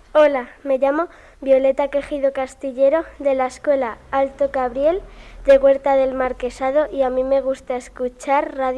Hola, me llamo Violeta Quejido Castillero de la Escuela Alto Cabriel de Huerta del Marquesado y a mí me gusta escuchar Radio